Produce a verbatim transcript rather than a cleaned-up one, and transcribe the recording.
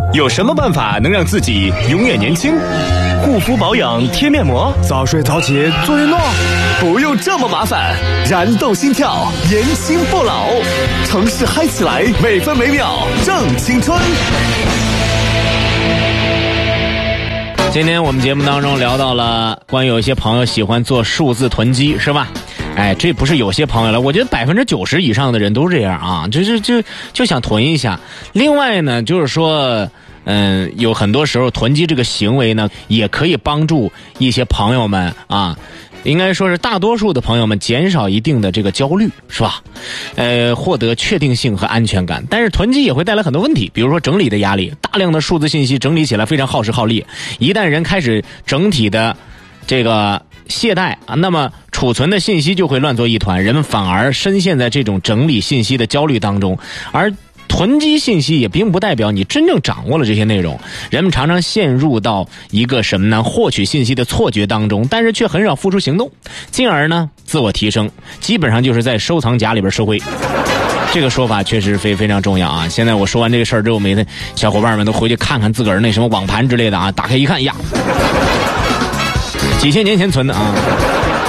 有什么办法能让自己永远年轻？护肤保养贴面膜， 早睡早起做运动， 不用这么麻烦，燃动心跳，年轻不老，城市嗨起来，每分每秒正青春。 今天我们节目当中聊到了关于有一些朋友喜欢做数字囤积，是吧？哎，这不是有些朋友了，我觉得百分之九十以上的人都这样啊，就是就就想囤一下。另外呢，就是说，嗯，有很多时候囤积这个行为呢，也可以帮助一些朋友们啊，应该说是大多数的朋友们减少一定的这个焦虑，是吧？呃，获得确定性和安全感。但是囤积也会带来很多问题，比如说整理的压力，大量的数字信息整理起来非常耗时耗力，一旦人开始整体的这个懈怠啊，那么储存的信息就会乱作一团，人们反而深陷在这种整理信息的焦虑当中。而囤积信息也并不代表你真正掌握了这些内容，人们常常陷入到一个什么呢？获取信息的错觉当中，但是却很少付出行动，进而呢自我提升，基本上就是在收藏夹里边收灰。这个说法确实非非常重要啊！现在我说完这个事儿之后，每天小伙伴们都回去看看自个儿那什么网盘之类的啊，打开一看呀，几千年前存的啊。